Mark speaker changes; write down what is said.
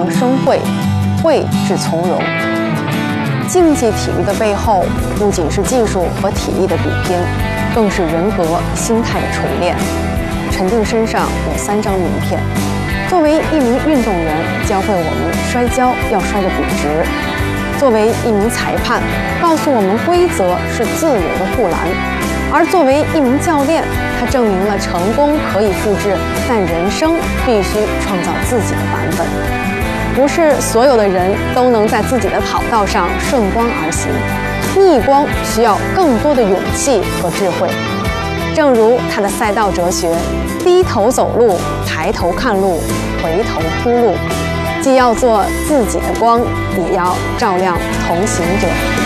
Speaker 1: 能生慧，慧是从容。竞技体育的背后，不仅是技术和体力的比拼，更是人格、心态的锤炼。陈定身上有3张名片，作为一名运动员，教会我们摔跤要摔得笔直；作为一名裁判，告诉我们规则是自由的护栏；而作为一名教练，他证明了成功可以复制，但人生必须创造自己的版本。不是所有的人都能在自己的跑道上顺光而行，逆光需要更多的勇气和智慧。正如他的赛道哲学：低头走路，抬头看路，回头铺路。既要做自己的光，也要照亮同行者。